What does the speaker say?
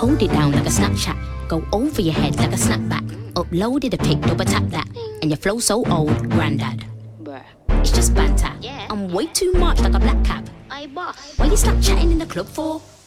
hold it down like a Snapchat. Go over your head like a snapback. Uploaded a pic, double tap that. And your flow so old, granddad. Bruh. It's just banter. Yeah. I'm way too much like a black cap. Ay, boss. Why you stop chatting in the club for?